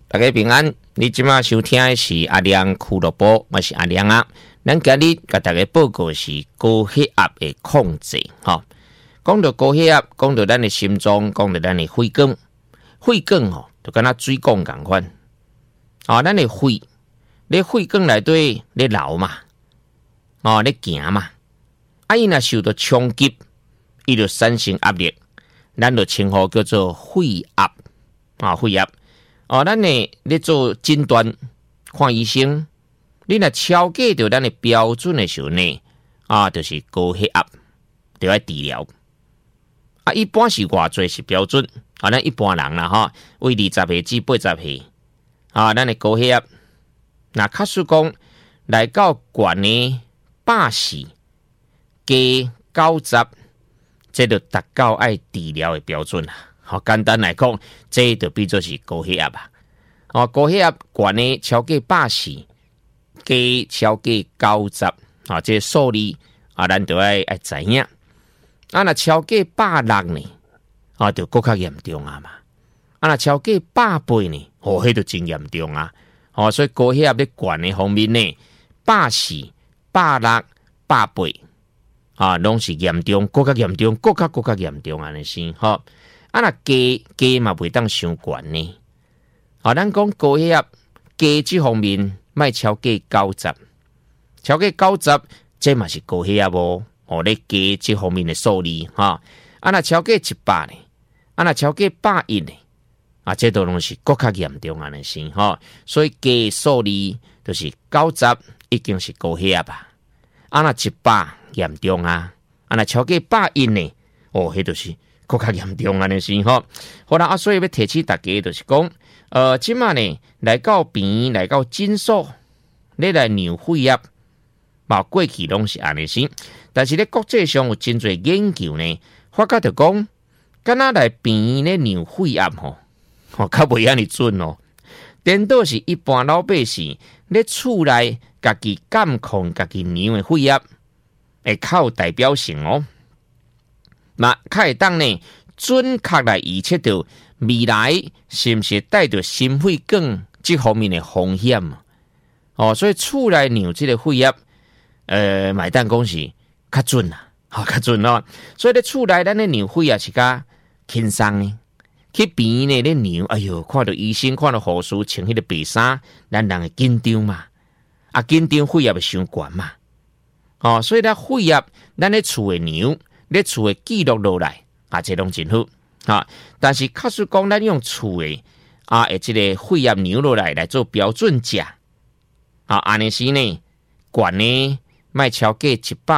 大家平安。你即马收听的是阿亮俱乐部，我是阿亮啊。咱今日甲大家报告是高血压的控制。讲到高血压，讲到咱的心脏，讲到咱的肺管，肺管就跟咱水管同款。咱的肺，你肺管内底你流嘛，你行嘛，伊若受到冲击，伊就产生压力，咱就称呼叫做肺压肺压。咱呢，咧做诊断看医生，你若超过着咱的标准的时候呢，就是高血压，就要治疗。一般是偌济是标准？咱一般人啦为20岁至80岁，咱的高血压，那假使讲来到悬呢80加90，这就达到爱治疗的标准啦。简单来讲，这就比作是高血压吧。高血压悬呢超过80，加超过90，这数字咱就要知影。若超过160呢，就更较严重啊嘛。若超过180呢，迄就真严重啊。所以高血压咧悬的方面呢，80、160、180，拢是严重，更较严重，更较严重安尼先。若加嘛袂当伤悬呢。咱讲高血压加这方面，莫超过90，超过90，这嘛是高血压无？咧加这方面的数字若超过100呢，若超过110呢，这都拢是更较严重安尼先。所以加数字就是90，已经是高血压吧。若100严重啊，若超过110呢，迄就是更较严重安尼先。好啦，所以要提醒大家就是讲，即马呢来到病来到诊所，你来量血压，过去拢是安尼先。但是咧国际上有真侪研究呢，发觉着讲，敢若来病咧量血压较袂安尼准哦。颠倒是一般老百姓咧厝内家己监控家己量的血压，会较有代表性哦。较会当呢准确来预测到未来是毋是带着心血管这方面的风险所以厝内量这个血压，买单讲是较准啦，较准咯。所以咧厝内咱咧量血压是较轻松的，去病院咧量，哎哟，看到医生，看到护士穿迄个白衫，咱人会紧张嘛，紧张血压会伤悬嘛。所以咧血压咱咧厝诶量，咧厝诶记录落来，这拢真好。但是假使讲咱用厝诶这个血压量落来做标准价，安尼时呢，悬呢莫超过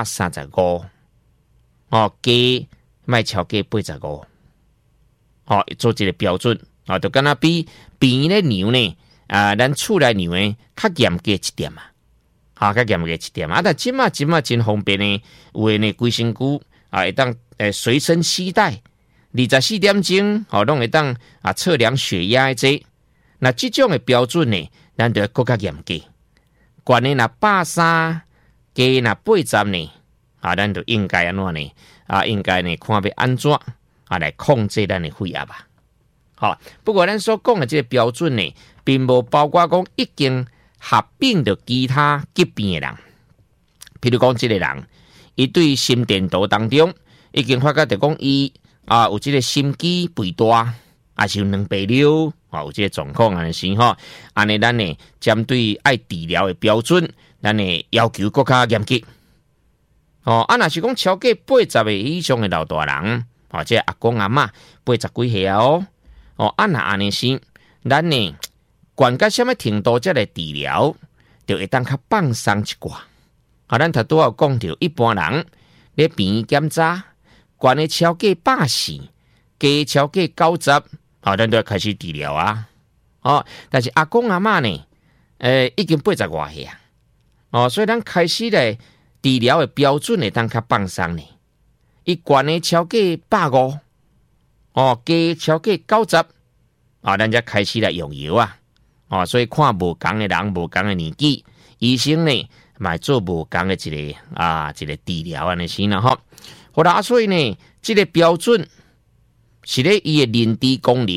135，加莫超过85，做一个标准，就敢若比病院咧量呢，咱厝内量诶较严格一点嘛，较严格一点但即马真方便呢，有诶呢规身躯会当随身携带。24点钟，拢会当测量血压这。那这种的标准呢，咱就要更加严格。悬呢那130，加那80呢，咱就应该安怎呢？应该呢看要安怎来控制咱的血压吧。不过咱所讲的这个标准呢，并无包括讲已经合并着其他疾病的人。譬如讲，这个人，伊对心电图当中已经发觉着讲伊。有这个心肌肥大，还是有两倍瘤，有这个状况安尼先安尼咱呢针对爱治疗的标准，咱呢要求更加严格。若是讲超过80岁以上的老大人，这阿公阿嬷80几岁若安尼先，咱呢悬到什么程度才来治疗，就会当较放松一寡。咱头拄仔讲到一般人咧病院检查。悬的超过80，加超过90，咱就要开始治疗啊。但是阿公阿嬷呢，已经80外岁所以咱开始咧治疗的标准会当较放松呢。伊悬的超过150，加超过90，咱才开始来用药啊。所以看无同的人，无同的年纪，医生呢，嘛做无同的一个治疗安尼先啦好啦，所以呢，这个标准是咧伊的认知功能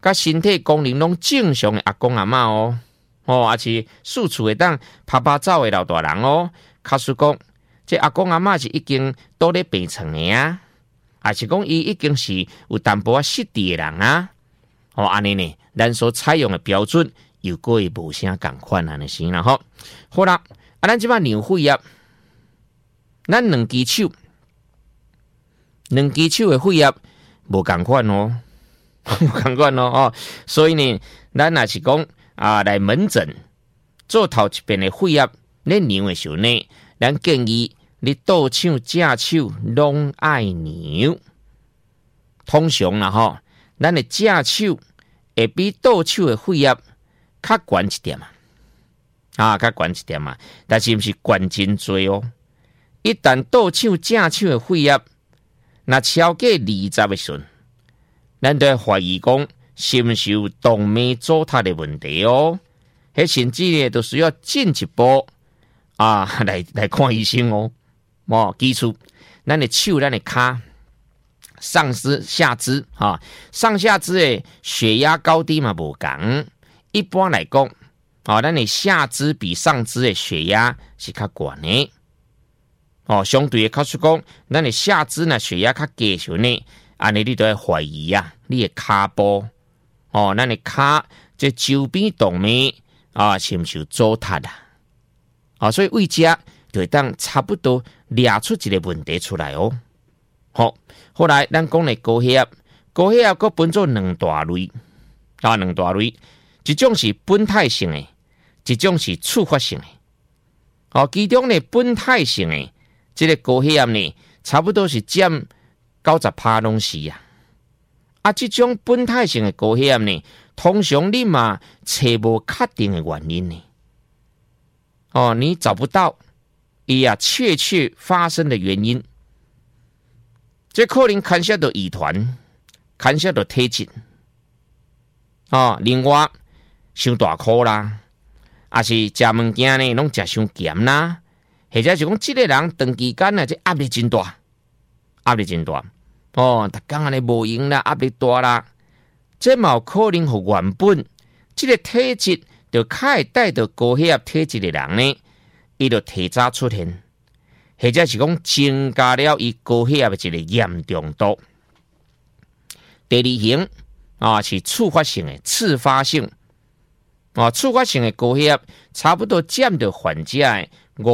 甲身体功能拢正常的阿公阿嬷哦，也是四处会当拍拍走的老大人哦。假使讲，这阿公阿嬷是已经倒咧病床的啊，还是讲伊已经是有淡薄仔失智的人啊？安尼呢，咱所采用的标准又过于无啥共款安尼先啦吼。好啦，咱即摆量血压，咱两只手的血压无共款哦，无共款哦。所以呢，咱若是讲来门诊做头一遍的血压，咧量的时候呢，咱建议你倒手、正手拢爱量。通常啦吼，咱的正手会比倒手的血压较悬一点较悬一点嘛，但是毋是悬真多哦。一旦倒手、正手的血压若超过20的时阵，咱就会怀疑讲是毋是有动脉阻塞的问题哦。迄甚至呢，都需要进一步来看医生哦。基础，咱的手、咱的骹、上肢、下肢上下肢的血压高低嘛无同。一般来讲，咱的下肢比上肢的血压是较悬的。相对的，假使讲，咱的下肢呢血压较低时候呢，安尼你都要怀疑你的骹部咱的骹这周边动脉是毋是有阻塞所以为这就会当差不多抓出一个问题出来哦。后来咱讲的高血压，高血压佫分做两大类一种是本态性的，一种是触发性的。其中呢，本态性的这个高血压呢，差不多是占90%拢是这种本态性的高血压呢，通常你嘛找无确定的原因呢。你找不到确切发生的原因，这可能牵涉到遗传，牵涉到体质另外伤大颗啦，还是食物件呢拢食伤咸啦，或者是讲这个人长期间这压力真大，逐天安尼无闲啦，压力大啦，这嘛有可能互原本这个体质就较会带到高血压体质的人呢，伊就提早出现，或者是讲增加了伊高血压的一个严重度。第二型是触发性的、次发性触发性的高血压差不多占到患者的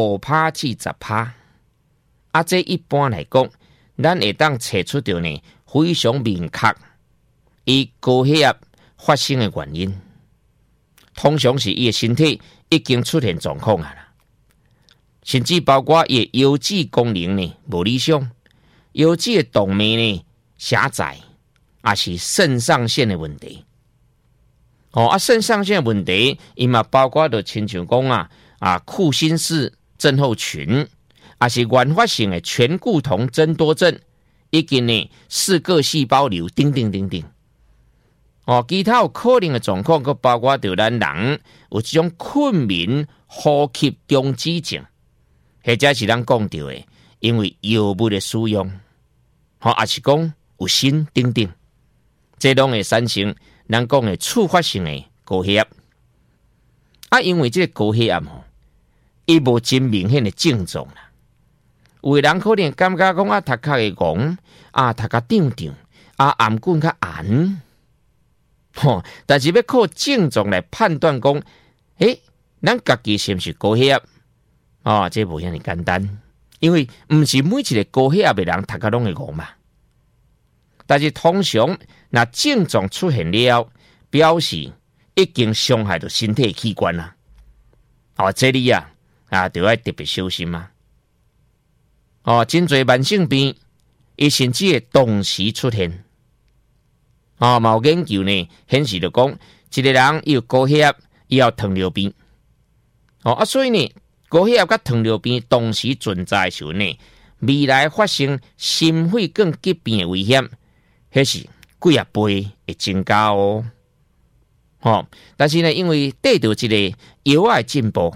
5%至10%。这一般来讲，咱会当找出到呢非常明确伊高血压发生的原因。通常是伊的身体已经出现状况啦，甚至包括伊的腰子功能呢无理想，腰子的动脉呢狭窄，是肾上腺的问题。肾上腺的问题，伊嘛包括到亲像讲库欣氏症候群，是原发性的醛固酮增多症，以及呢四个细胞瘤等等等等。其他有可能的状况，佮包括到咱人有这种困眠呼吸中止症，或者是咱讲到的，因为药物的使用，还是讲有痫等等，这拢会产生咱讲的触发性的高血压。因为这个高血压伊无真明显的症状啦，有的人可能感觉讲头壳会戆，头壳胀胀，颔棍较红。但是要靠症状来判断讲，咱家己是不是高血压？这无遐尼简单，因为唔是每一个高血压的人头壳拢会戆嘛。但是通常，那症状出现了，表示已经伤害到身体器官啦。这里就要特别小心嘛。真侪慢性病，伊甚至会同时出现。有研究呢显示着讲，一个人伊有高血压，伊有糖尿病。所以呢，高血压甲糖尿病同时存在的时候呢，未来发生心血管疾病的危险，迄是几啊倍会增加哦。但是呢，因为得到这个药的进步，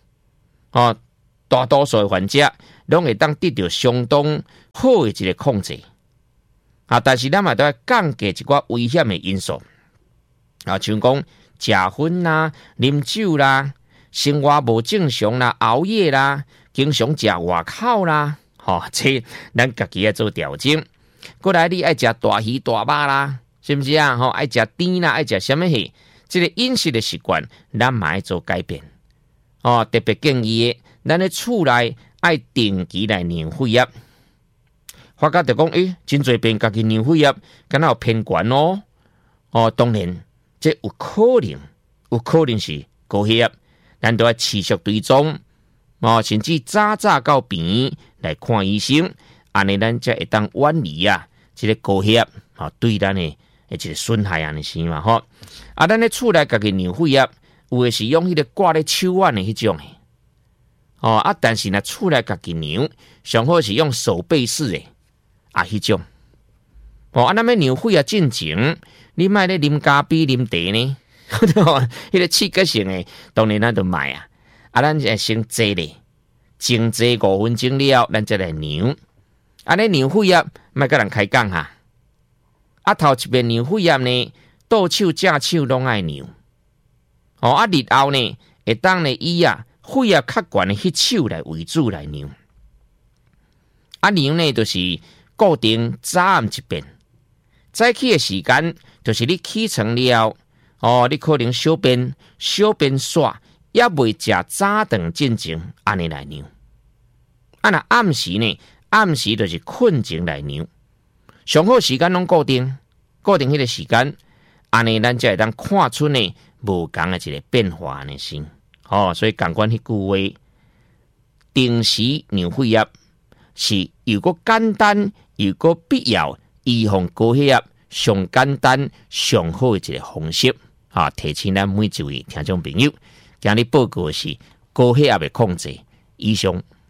大多数的患者拢会当得到相当好的一个控制。但是咱嘛都要降低一寡危险的因素。 像讲食薰啦、啉酒啦、生活无正常啦、熬夜啦、经常食外口啦，这咱家己要做调整。过来你爱食大鱼大肉啦，是不是啊？爱食甜啦，爱食什么戏？这个饮食的习惯，咱嘛要做改变。特别建议咱的厝内爱定期来量血压。发觉就讲，真侪病家己量血压，敢若有偏悬哦。当然，这有可能是高血压，咱都要持续追踪，甚至早到病来看医生，安尼咱才会当远离这个高血压对咱的一个损害安尼是嘛吼。咱咧厝内家己量血压，有的是用迄个挂咧手腕的迄种的，但是呢厝内家己量，上好是用手背式的迄种。咱要量血压进前，你莫咧啉咖啡、啉茶呢？迄个刺激性的，当然咱就卖咱先坐咧，静坐5分钟了，咱再来量。安尼量血压，莫甲人开讲头一遍量血压呢，倒手正手拢爱量。日后呢，会当呢以血压较悬的迄手来为主来量。量呢就是固定早暗一遍，早起的时间就是你起床了，你可能小便煞，也未食早顿进前，安尼来量。若暗时呢？暗时就是困前来量，上好时间拢固定迄个时间，安尼咱才会当看出呢无同的一个变化呢先。所以共款迄句话，定时量血压是又个简单又个必要预防高血压上简单上好的一个方式。提醒咱每一位听众朋友，今日报告的是高血压的控制。以上。